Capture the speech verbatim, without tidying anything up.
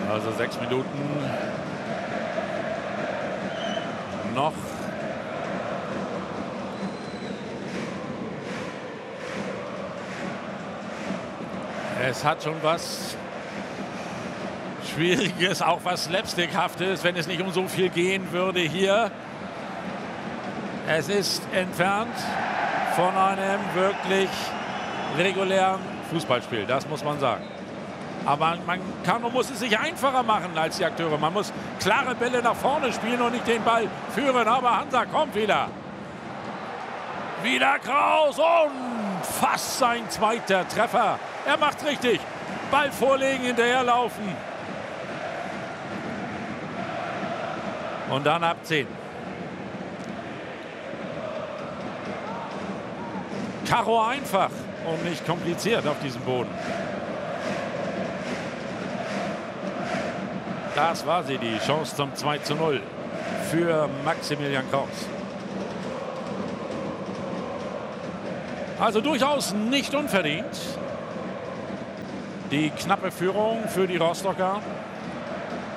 Also sechs Minuten noch. Es hat schon was Schwieriges, auch was Slapstickhaftes, wenn es nicht um so viel gehen würde hier. Es ist entfernt von einem wirklich regulären Fußballspiel, das muss man sagen. Aber man kann und muss es sich einfacher machen als die Akteure. Man muss klare Bälle nach vorne spielen und nicht den Ball führen. Aber Hansa kommt wieder. Wieder Kraus und fast sein zweiter Treffer. Er macht richtig. Ball vorlegen, hinterherlaufen. Und dann abziehen. Karo einfach und nicht kompliziert auf diesem Boden. Das war sie, die Chance zum zwei zu null für Maximilian Kraus. Also durchaus nicht unverdient. Die knappe Führung für die Rostocker.